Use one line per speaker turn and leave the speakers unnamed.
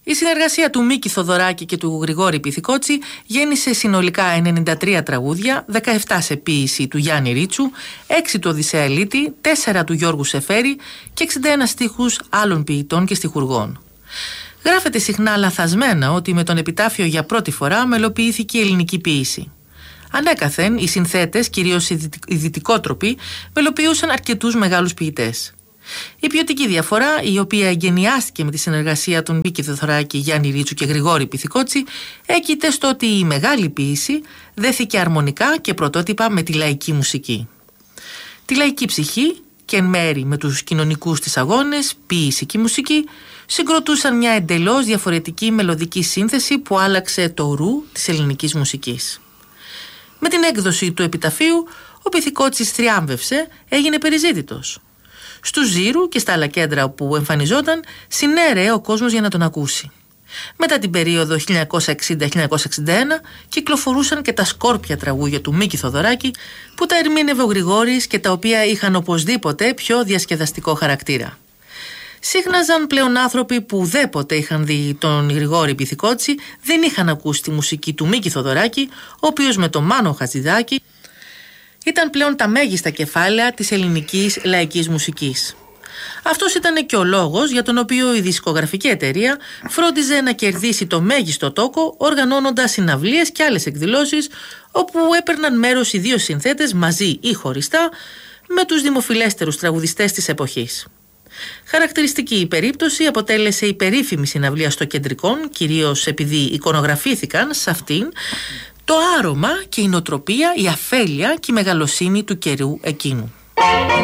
Η συνεργασία του Μίκη Θοδωράκη και του Γρηγόρη Πυθικότσι γέννησε συνολικά 93 τραγούδια, 17 σε ποίηση του Γιάννη Ρίτσου, 6 του Οδυσσέα Λίτη, 4 του Γιώργου Σεφέρη και 61 στίχους άλλων ποιητών και στιχουργών. Γράφεται συχνά λαθασμένα ότι με τον Επιτάφιο για πρώτη φορά μελοποιήθηκε η ελληνική ποίηση. Ανέκαθεν, οι συνθέτες, κυρίως οι δυτικότροποι, μελοποιούσαν αρκετούς μεγάλους ποιητές. Η ποιοτική διαφορά, η οποία εγκαινιάστηκε με τη συνεργασία των Μίκη Θοδωράκη, Γιάννη Ρίτσου και Γρηγόρη Πυθικότσι, έγκυται στο ότι η μεγάλη ποίηση δέθηκε αρμονικά και πρωτότυπα με τη λαϊκή μουσική. Τη λαϊκή ψυχή και εν μέρη με τους κοινωνικούς της αγώνες, ποίηση και μουσική, συγκροτούσαν μια εντελώς διαφορετική μελωδική σύνθεση που άλλαξε το ρου της ελληνικής μουσικής. Με την έκδοση του Επιταφείου, ο Πυθικότσης θριάμβευσε, έγινε περιζήτητος. Στου Ζήρου και στα άλλα κέντρα όπου εμφανιζόταν, συνέρεε ο κόσμος για να τον ακούσει. Μετά την περίοδο 1960-1961 κυκλοφορούσαν και τα σκόρπια τραγούδια του Μίκη Θοδωράκη που τα ερμήνευε ο Γρηγόρης και τα οποία είχαν οπωσδήποτε πιο διασκεδαστικό χαρακτήρα. Σύχναζαν πλέον άνθρωποι που ουδέποτε είχαν δει τον Γρηγόρη Πυθικότσι, δεν είχαν ακούσει τη μουσική του Μίκη Θοδωράκη, ο οποίος με τον Μάνο Χατζηδάκη ήταν πλέον τα μέγιστα κεφάλαια της ελληνικής λαϊκής μουσικής. Αυτός ήταν και ο λόγος για τον οποίο η δισκογραφική εταιρεία φρόντιζε να κερδίσει το μέγιστο τόκο οργανώνοντας συναυλίες και άλλες εκδηλώσεις όπου έπαιρναν μέρος οι δύο συνθέτες μαζί ή χωριστά με τους δημοφιλέστερους τραγουδιστές της εποχής. Χαρακτηριστική η περίπτωση αποτέλεσε η περίφημη συναυλία στο Κεντρικόν, κυρίως επειδή εικονογραφήθηκαν σε αυτήν το άρωμα και η νοοτροπία, η αφέλεια και η μεγαλοσύνη του καιρού εκείνου.